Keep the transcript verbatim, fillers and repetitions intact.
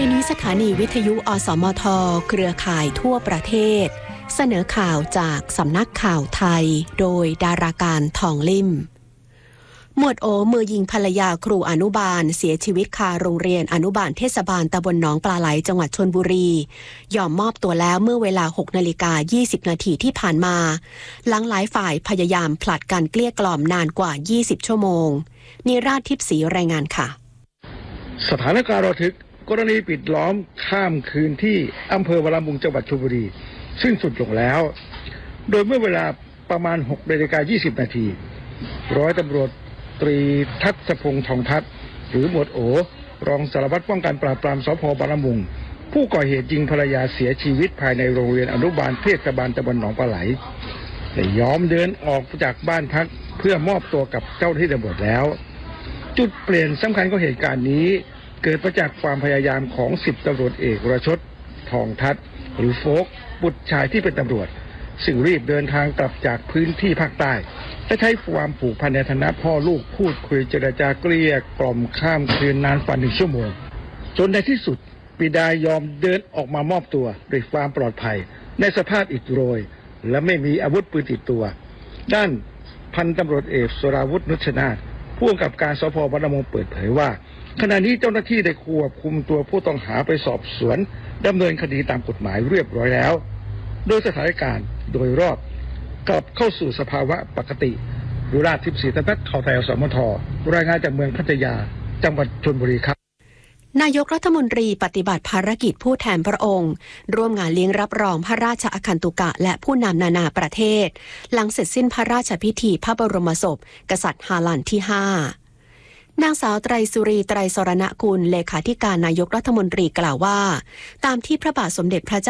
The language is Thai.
นี้สถานีวิทยุอสมทเครือข่ายทั่วประเทศเสนอข่าวจากสำนักข่าวไทยโดยดาราการทองลิ่มหมวดโอมือยิงภรรยาครูอนุบาลเสียชีวิตคาโรงเรียนอนุบาลเทศบาลตำบลหนองปลาไหลจังหวัดชลบุรียอมมอบตัวแล้วเมื่อเวลา หกนาฬิกายี่สิบนาทีที่ผ่านมาหลังหลายฝ่ายพยายามผลัดกันเกลี้ยกล่อมนานกว่ายี่สิบชั่วโมงนิราศทิพย์ศรีรายงานค่ะสถานการณ์ระทึกกรณีปิดล้อมข้ามคืนที่อำเภอวรามุงจังหวัดชลบุรีซึ่งสุดลงแล้วโดยเมื่อเวลาประมาณ หกนาฬิกายี่สิบนาทีร้อยตำรวจตรีทัศพงษ์ทองทัศน์หรือหมวดโอรองสารวัตรป้องกันปราบปรามสภ.วรามุงผู้ก่อเหตุยิงภรรยาเสียชีวิตภายในโรงเรียนอนุบาลเทศบาลตำบลหนองปลาไหลได้ยอมเดินออกจากบ้านพักเพื่อมอบตัวกับเจ้าหน้าที่ตำรวจแล้วจุดเปลี่ยนสำคัญของเหตุการณ์นี้เกิดมาจากความพยายามของสิบตำรวจเอกวรชดทองทัศน์หรือโฟกบุตรชายที่เป็นตำรวจซึ่งรีบเดินทางกลับจากพื้นที่ภาคใต้และใช้ความผูกพันในฐานะพ่อลูกพูดคุยเจรจาเกลี้ยกล่อมข้ามคืนนานกว่าหนึ่งชั่วโมงจนในที่สุดบิดายอมเดินออกมามอบตัวด้วยความปลอดภัยในสภาพอิดโรยและไม่มีอาวุธปืนติดตัวด้านพันตำรวจเอกสราวุฒินุชนาถผู้กำกับการสภ.วรามุงเปิดเผยว่าขณะนี้เจ้าหน้าที่ได้ควบคุมตัวผู้ต้องหาไปสอบสวนดำเนินคดีตามกฎหมายเรียบร้อยแล้วโดยสถานการณ์โดยรอบกลับเข้าสู่สภาวะปกติดุราชทิพย์ศรีทัศน์ข่าวไทยอสมทรายงานจากเมืองพัทยาจังหวัดชลบุรีครับนายกรัฐมนตรีปฏิบัติภารกิจผู้แทนพระองค์ร่วมงานเลี้ยงรับรองพระราชอคันตุกะและผู้นำนานาประเทศหลังเสร็จสิ้นพระราชพิธีพระบรมศพกษัตริย์ฮาลันที่ห้านางสาวไตรสุรีไตรสรณกุลเลขาธิการนายกรัฐมนตรีกล่าวว่าตามที่พระบาทสมเด็จพระเจ้า